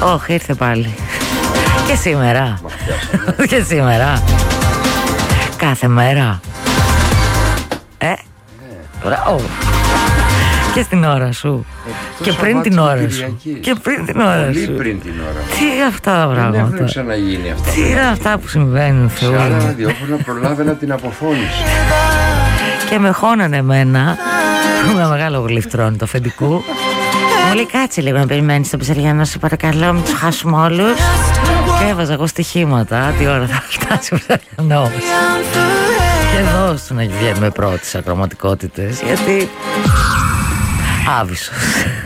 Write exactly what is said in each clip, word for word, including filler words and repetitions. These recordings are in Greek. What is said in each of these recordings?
Όχι, ήρθε πάλι. Και σήμερα. Και σήμερα. Κάθε μέρα. Ε, μπράβο. Και στην ώρα σου. Ε, και πριν την ώρα σου. Και πριν την ώρα Πολύ σου. πριν την ώρα. Τι είναι αυτά τα πράγματα. Δεν έχουν ξαναγίνει αυτά. Τι είναι αυτά που συμβαίνουν, Σε Θεού. άλλα ραδιόφωνα προλάβαινα την αποφώνηση. Και με χώνανε εμένα. Ένα μεγάλο γλυφτρόν το αφεντικού. Μου λέει κάτσε λίγο να περιμένεις τον Ψαριανό, σε παρακαλώ, μην τους χάσουμε όλους. Και έβαζα εγώ στοιχήματα. Τι ώρα θα φτάσει ο Ψαριανός. Και δώσ' να βγαίνουμε πρώτοι σε ακροματικότητες. Γιατί άβυσσος.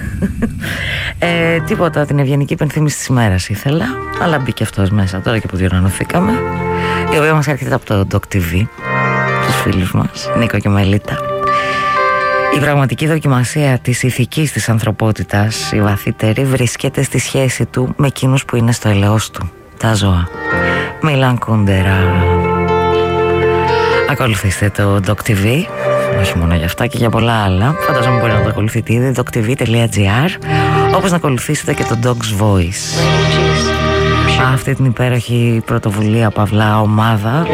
ε, τίποτα, την ευγενική υπενθύμηση της ημέρας ήθελα. Αλλά μπήκε αυτός μέσα τώρα και που διοργανωθήκαμε. Η οποία μας έρχεται από το Doc τι βι. Τους φίλους μας, Νίκο και Μελίτα. Η πραγματική δοκιμασία της ηθικής της ανθρωπότητας, η βαθύτερη, βρίσκεται στη σχέση του με εκείνους που είναι στο ελαιός του, τα ζώα. Μίλαν Κούντερα. Ακολουθήστε το Doc τι βι, όχι μόνο για αυτά και για πολλά άλλα. Φαντάζομαι μπορεί να το ακολουθείτε ήδη, doc t v dot g r, όπως να ακολουθήσετε και το Dog's Voice. Αυτή την υπέροχη πρωτοβουλία, παυλά, ομάδα.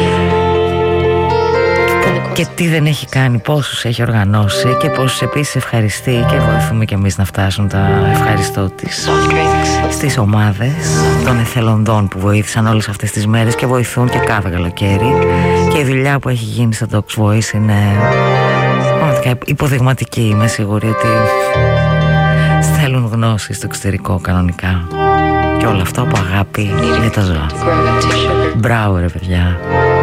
Και τι δεν έχει κάνει, πόσους έχει οργανώσει και πόσους επίσης ευχαριστεί, και βοηθούμε και εμείς να φτάσουν τα ευχαριστώ της στις ομάδες των εθελοντών που βοήθησαν όλες αυτές τις μέρες και βοηθούν και κάθε καλοκαίρι. Και η δουλειά που έχει γίνει στο Dog's Voice είναι πραγματικά υποδειγματική. Είμαι σίγουρη ότι στέλνουν γνώση στο εξωτερικό κανονικά, και όλο αυτό από αγάπη για τα ζώα. Μπράβο ρε παιδιά.